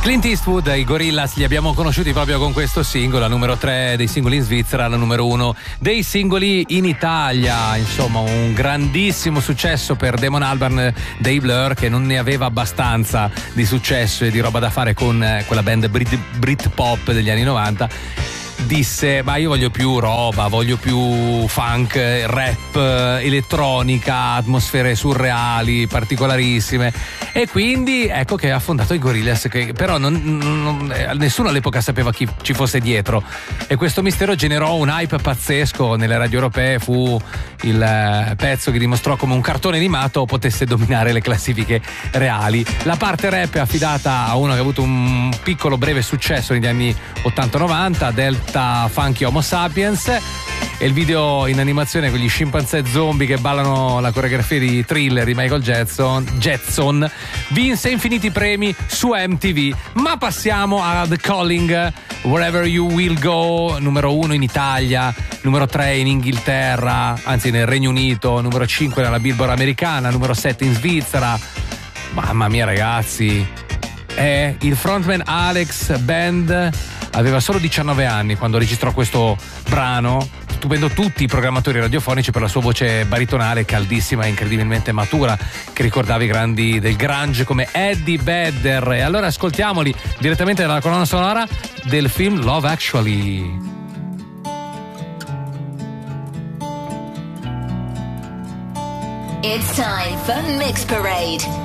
Clint Eastwood, i Gorillaz li abbiamo conosciuti proprio con questo singolo, la numero 3 dei singoli in Svizzera, la numero 1 dei singoli in Italia. Insomma, un grandissimo successo per Damon Albarn dei Blur, che non ne aveva abbastanza di successo e di roba da fare con quella band Britpop degli anni 90. Disse: ma io voglio più roba, voglio più funk, rap, elettronica, atmosfere surreali, particolarissime, e quindi ecco che ha fondato i Gorillaz, che però nessuno all'epoca sapeva chi ci fosse dietro, e questo mistero generò un hype pazzesco nelle radio europee. Fu il pezzo che dimostrò come un cartone animato potesse dominare le classifiche reali. La parte rap è affidata a uno che ha avuto un piccolo breve successo negli anni 80-90, Delta Funky Homo Sapiens, e il video in animazione con gli scimpanzé zombie che ballano la coreografia di Thriller di Michael Jackson vinse infiniti premi su MTV. Ma passiamo a The Calling, Wherever You Will Go, numero 1 in Italia, numero 3 in Inghilterra, anzi nel Regno Unito, numero 5 nella Billboard americana, numero 7 in Svizzera. Mamma mia ragazzi, il frontman Alex Band aveva solo 19 anni quando registrò questo brano, stupendo tutti i programmatori radiofonici per la sua voce baritonale caldissima e incredibilmente matura, che ricordava i grandi del grunge come Eddie Vedder. E allora ascoltiamoli direttamente dalla colonna sonora del film Love Actually. It's time for Mix Parade.